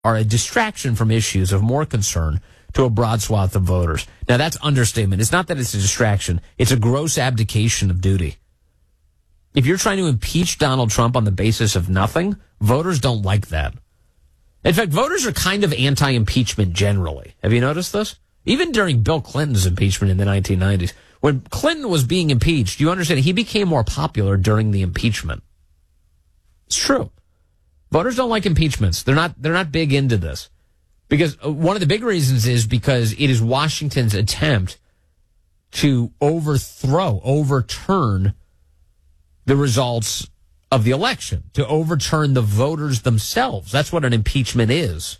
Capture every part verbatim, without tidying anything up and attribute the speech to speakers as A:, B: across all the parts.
A: are a distraction from issues of more concern to a broad swath of voters. Now, that's understatement. It's not that it's a distraction. It's a gross abdication of duty. If you're trying to impeach Donald Trump on the basis of nothing, voters don't like that. In fact, voters are kind of anti-impeachment generally. Have you noticed this? Even during Bill Clinton's impeachment in the nineteen nineties. When Clinton was being impeached, you understand, he became more popular during the impeachment. It's true. Voters don't like impeachments. They're not, they're not big into this. Because one of the big reasons is because it is Washington's attempt to overthrow, overturn the results of the election, to overturn the voters themselves. That's what an impeachment is.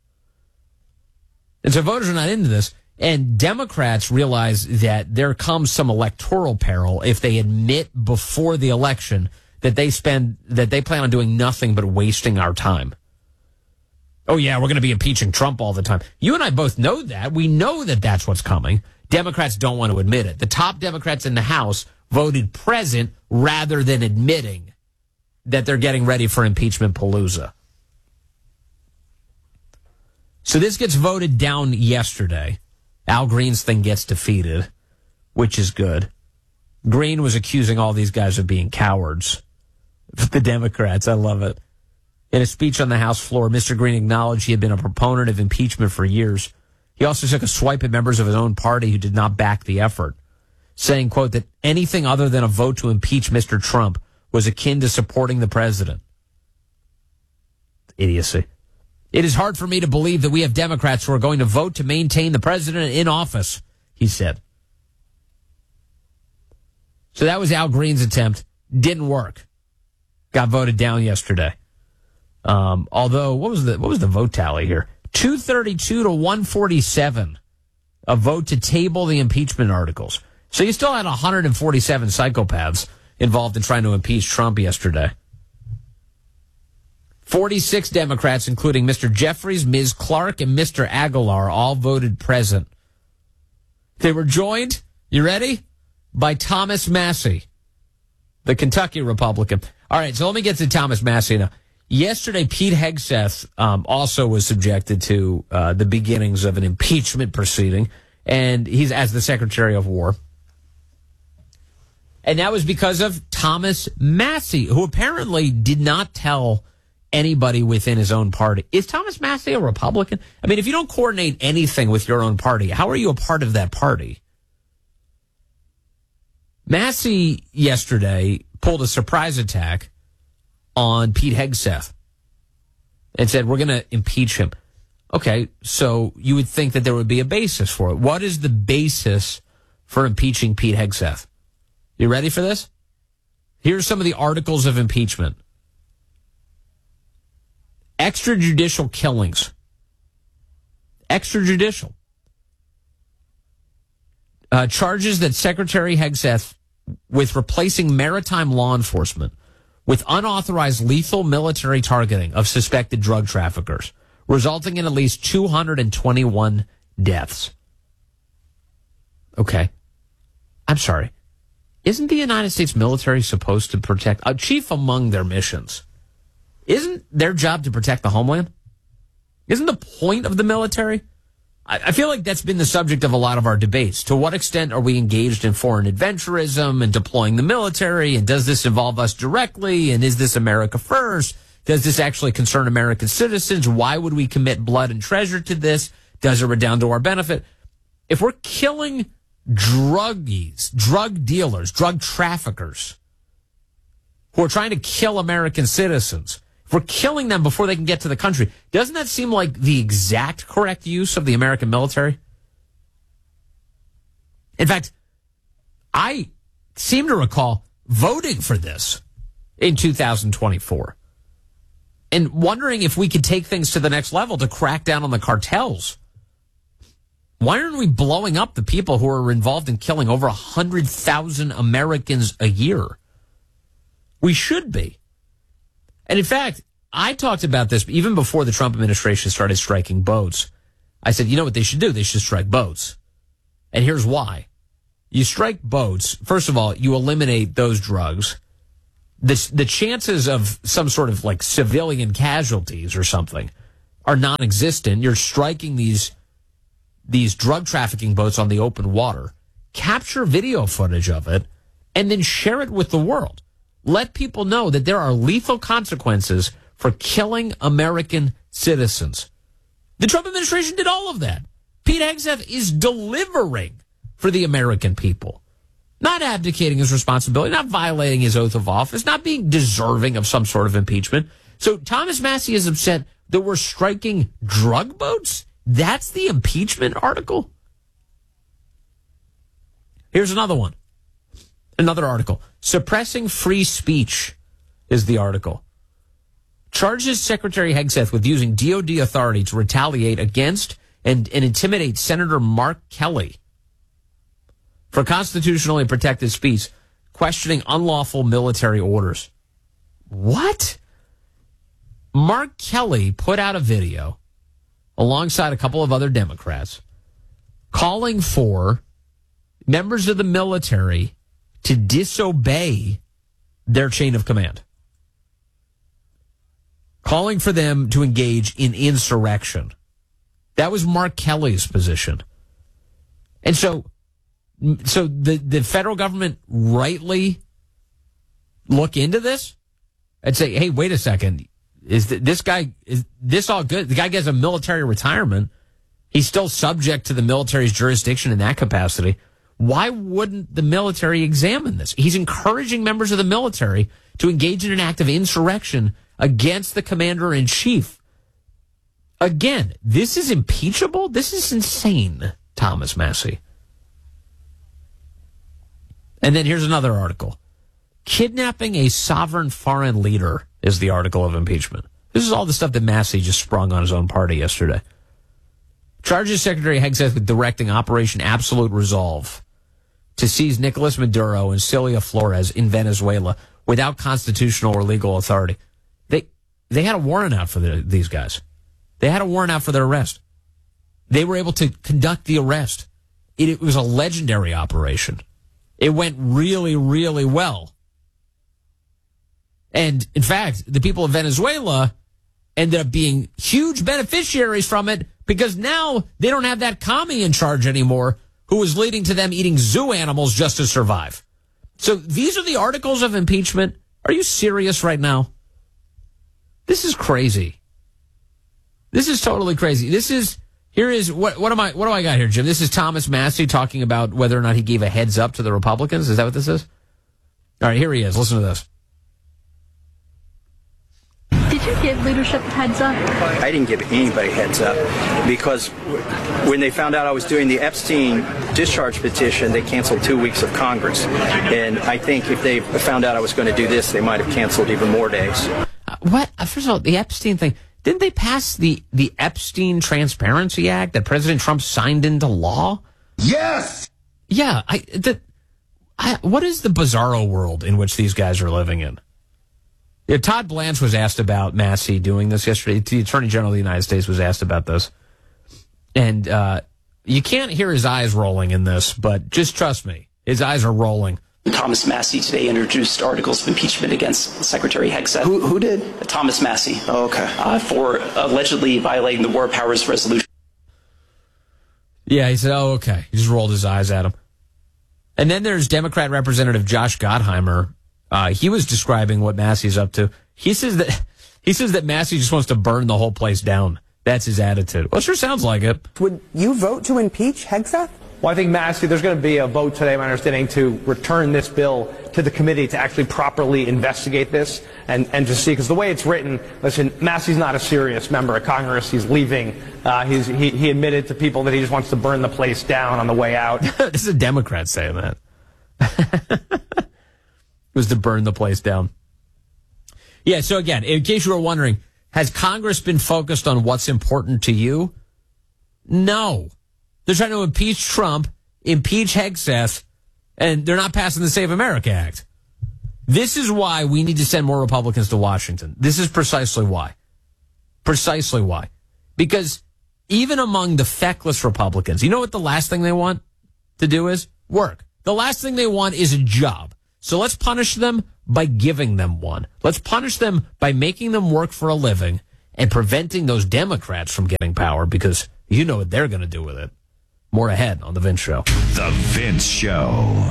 A: And so voters are not into this. And Democrats realize that there comes some electoral peril if they admit before the election that they spend, that they plan on doing nothing but wasting our time. Oh, yeah, we're going to be impeaching Trump all the time. You and I both know that. We know that that's what's coming. Democrats don't want to admit it. The top Democrats in the House voted present rather than admitting that they're getting ready for impeachment palooza. So this gets voted down yesterday. Al Green's thing gets defeated, which is good. Green was accusing all these guys of being cowards. The Democrats, I love it. In a speech on the House floor, Mister Green acknowledged he had been a proponent of impeachment for years. He also took a swipe at members of his own party who did not back the effort, saying, quote, that anything other than a vote to impeach Mister Trump was akin to supporting the president. Idiocy. It is hard for me to believe that we have Democrats who are going to vote to maintain the president in office, he said. So that was Al Green's attempt. Didn't work. Got voted down yesterday. Um, although, what was the what was the vote tally here? two thirty-two to one forty-seven. A vote to table the impeachment articles. So you still had one hundred forty-seven psychopaths involved in trying to impeach Trump yesterday. forty-six Democrats, including Mister Jeffries, Miz Clark, and Mister Aguilar, all voted present. They were joined, you ready? By Thomas Massie, the Kentucky Republican. All right, so let me get to Thomas Massie now. Yesterday, Pete Hegseth um, also was subjected to uh, the beginnings of an impeachment proceeding, and he's as the Secretary of War. And that was because of Thomas Massie, who apparently did not tell anybody within his own party. Is Thomas Massie a Republican? I mean, if you don't coordinate anything with your own party, how are you a part of that party? Massie yesterday pulled a surprise attack on Pete Hegseth and said, we're going to impeach him. Okay, so you would think that there would be a basis for it. What is the basis for impeaching Pete Hegseth? You ready for this? Here's some of the articles of impeachment. Extrajudicial killings. Extrajudicial. Uh, charges that Secretary Hegseth with replacing maritime law enforcement with unauthorized lethal military targeting of suspected drug traffickers, resulting in at least two hundred twenty-one deaths. Okay. I'm sorry. Isn't the United States military supposed to protect, uh, chief among their missions, isn't their job to protect the homeland? Isn't the point of the military? I, I feel like that's been the subject of a lot of our debates. To what extent are we engaged in foreign adventurism and deploying the military? And does this involve us directly? And is this America first? Does this actually concern American citizens? Why would we commit blood and treasure to this? Does it redound to our benefit? If we're killing druggies, drug dealers, drug traffickers who are trying to kill American citizens, if we're killing them before they can get to the country, doesn't that seem like the exact correct use of the American military? In fact, I seem to recall voting for this in two thousand twenty-four and wondering if we could take things to the next level to crack down on the cartels. Why aren't we blowing up the people who are involved in killing over one hundred thousand Americans a year? We should be. And in fact, I talked about this even before the Trump administration started striking boats. I said, you know what they should do? They should strike boats. And here's why. You strike boats, first of all, you eliminate those drugs. The, the chances of some sort of like civilian casualties or something are non-existent. You're striking these these drug trafficking boats on the open water. Capture video footage of it and then share it with the world. Let people know that there are lethal consequences for killing American citizens. The Trump administration did all of that. Pete Hegseth is delivering for the American people, not abdicating his responsibility, not violating his oath of office, not being deserving of some sort of impeachment. So Thomas Massie is upset that we're striking drug boats? That's the impeachment article? Here's another one. Another article. Suppressing free speech is the article. Charges Secretary Hegseth with using D O D authority to retaliate against and, and intimidate Senator Mark Kelly for constitutionally protected speech, questioning unlawful military orders. What? Mark Kelly put out a video alongside a couple of other Democrats calling for members of the military to disobey their chain of command, calling for them to engage in insurrection. That was Mark Kelly's position. And so, so the, the federal government rightly look into this and say, hey, wait a second. Is th- this guy, is this all good? The guy gets a military retirement. He's still subject to the military's jurisdiction in that capacity. Why wouldn't the military examine this? He's encouraging members of the military to engage in an act of insurrection against the commander-in-chief. Again, this is impeachable? This is insane, Thomas Massie. And then here's another article. Kidnapping a sovereign foreign leader is the article of impeachment. This is all the stuff that Massie just sprung on his own party yesterday. Charges Secretary Hegseth with directing Operation Absolute Resolve to seize Nicolas Maduro and Cilia Flores in Venezuela without constitutional or legal authority. They they had a warrant out for the, these guys. They had a warrant out for their arrest. They were able to conduct the arrest. It, it was a legendary operation. It went really, really well. And, in fact, the people of Venezuela ended up being huge beneficiaries from it because now they don't have that commie in charge anymore who was leading to them eating zoo animals just to survive. So these are the articles of impeachment. Are you serious right now? This is crazy. This is totally crazy. This is, here is, what, what am I, what do I got here, Jim? This is Thomas Massie talking about whether or not he gave a heads up to the Republicans. Is that what this is? All right, here he is. Listen to this.
B: Did you give leadership a heads up?
C: I didn't give anybody heads up because when they found out I was doing the Epstein discharge petition, they canceled two weeks of Congress. And I think if they found out I was going to do this, they might have canceled even more days.
A: Uh, what? Uh, first of all, the Epstein thing. Didn't they pass the, the Epstein Transparency Act that President Trump signed into law?
D: Yes!
A: Yeah. I, the, I, what is the bizarro world in which these guys are living in? Yeah, Todd Blanche was asked about Massie doing this yesterday. The Attorney General of the United States was asked about this. And uh, you can't hear his eyes rolling in this, but just trust me, his eyes are rolling.
E: Thomas Massie today introduced articles of impeachment against Secretary Hegseth.
D: Who, who did?
E: Thomas Massie.
D: Oh, okay.
E: Uh, for allegedly violating the War Powers Resolution.
A: Yeah, he said, oh, okay. He just rolled his eyes at him. And then there's Democrat Representative Josh Gottheimer. Uh, he was describing what Massie's up to. He says that he says that Massie just wants to burn the whole place down. That's his attitude. Well, it sure sounds like it.
F: Would you vote to impeach Hegseth?
G: Well, I think, Massie, there's going to be a vote today, my understanding, to return this bill to the committee to actually properly investigate this and, and to see, because the way it's written, listen, Massie's not a serious member of Congress. He's leaving. Uh, he's, he, he admitted to people that he just wants to burn the place down on the way out.
A: This is a Democrat saying that. It was to burn the place down. Yeah, so again, in case you were wondering, has Congress been focused on what's important to you? No. They're trying to impeach Trump, impeach Hegseth, and they're not passing the Save America Act. This is why we need to send more Republicans to Washington. This is precisely why. Precisely why. Because even among the feckless Republicans, you know what the last thing they want to do is? Work. The last thing they want is a job. So let's punish them by giving them one. Let's punish them by making them work for a living and preventing those Democrats from getting power, because you know what they're going to do with it. More ahead on The Vince Show.
D: The Vince Show.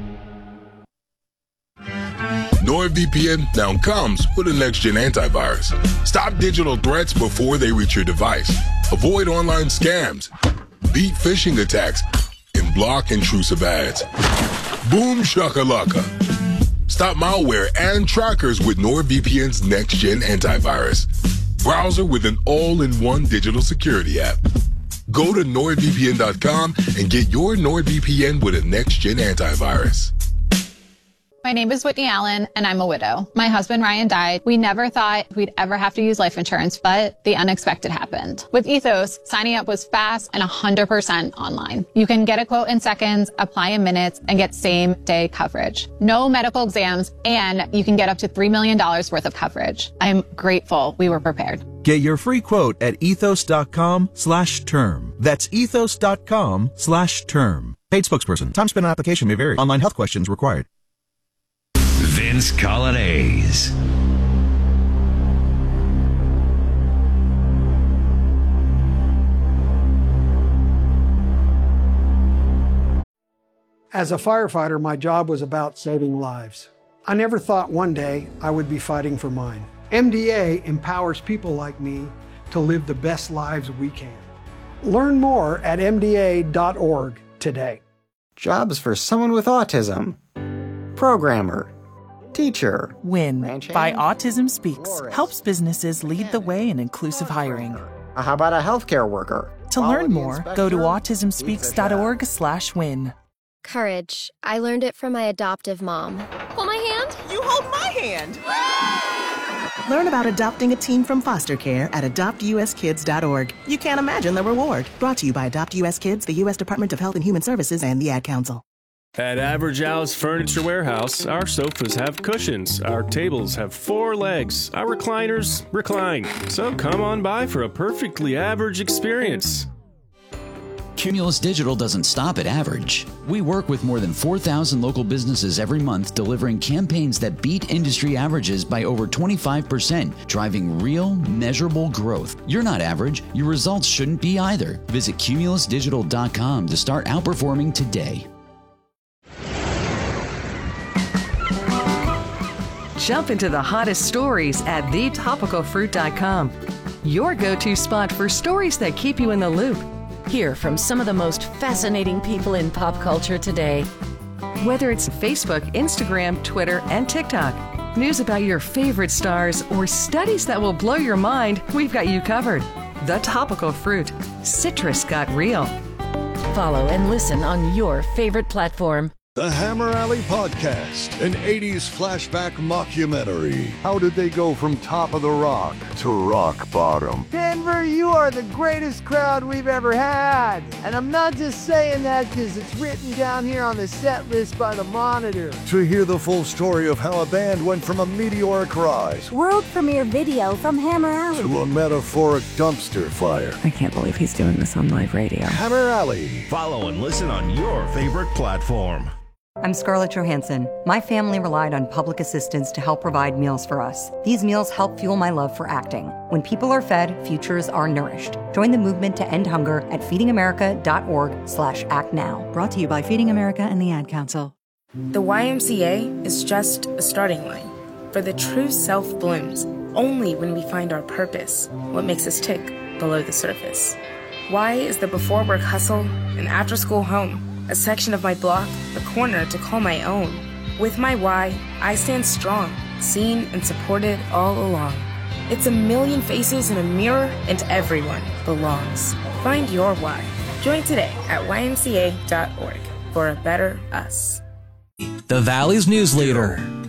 H: NordVPN now comes with a next-gen antivirus. Stop digital threats before they reach your device. Avoid online scams. Beat phishing attacks. And block intrusive ads. Boom shakalaka. Stop malware and trackers with NordVPN's next-gen antivirus. Browser with an all-in-one digital security app. Go to nord V P N dot com and get your NordVPN with a next-gen antivirus.
I: My name is Whitney Allen, and I'm a widow. My husband, Ryan, died. We never thought we'd ever have to use life insurance, but the unexpected happened. With Ethos, signing up was fast and one hundred percent online. You can get a quote in seconds, apply in minutes, and get same-day coverage. No medical exams, and you can get up to three million dollars worth of coverage. I'm grateful we were prepared.
J: Get your free quote at ethos.com slash term. That's ethos.com slash term. Paid spokesperson. Time spent on application may vary. Online health questions required.
D: Vince Colonnese.
K: As a firefighter, my job was about saving lives. I never thought one day I would be fighting for mine. M D A empowers people like me to live the best lives we can. Learn more at M D A dot org today.
L: Jobs for someone with autism. Programmer. Teacher.
M: WIN by Autism Speaks helps businesses lead the way in inclusive hiring.
L: How about a healthcare worker?
M: To learn more, go to autism speaks dot org slash win.
N: Courage. I learned it from my adoptive mom. Hold my hand.
O: You hold my hand.
P: Learn about adopting a teen from foster care at adopt U S kids dot org. You can't imagine the reward. Brought to you by Adopt U S Kids, the U S Department of Health and Human Services, and the Ad Council.
Q: At Average Al's Furniture Warehouse, our sofas have cushions, our tables have four legs, our recliners recline. So come on by for a perfectly average experience.
R: Cumulus Digital doesn't stop at average. We work with more than four thousand local businesses every month, delivering campaigns that beat industry averages by over twenty-five percent, driving real, measurable growth. You're not average. Your results shouldn't be either. Visit cumulus digital dot com to start outperforming today.
S: Jump into the hottest stories at the topical fruit dot com. Your go-to spot for stories that keep you in the loop.
T: Hear from some of the most fascinating people in pop culture today.
S: Whether it's Facebook, Instagram, Twitter, and TikTok, news about your favorite stars, or studies that will blow your mind, we've got you covered. The Topical Fruit. Citrus got real.
T: Follow and listen on your favorite platform.
U: The Hammer Alley Podcast, an eighties flashback mockumentary. How did they go from top of the rock to rock bottom?
V: Denver, you are the greatest crowd we've ever had. And I'm not just saying that because it's written down here on the set list by the Monitor.
U: To hear the full story of how a band went from a meteoric rise,
W: world premiere video from Hammer Alley,
U: to a metaphoric dumpster fire.
X: I can't believe he's doing this on live radio.
U: Hammer Alley.
D: Follow and listen on your favorite platform.
Y: I'm Scarlett Johansson. My family relied on public assistance to help provide meals for us. These meals help fuel my love for acting. When people are fed, futures are nourished. Join the movement to end hunger at feeding america dot org slash act now.
P: Brought to you by Feeding America and the Ad Council.
Z: The Y M C A is just a starting line. For the true self blooms only when we find our purpose, what makes us tick below the surface. Y is the before work hustle and after school home. A section of my block, a corner to call my own. With my why, I stand strong, seen and supported all along. It's a million faces in a mirror, and everyone belongs. Find your why. Join today at Y M C A dot org for a better us.
A: The Valley's news leader.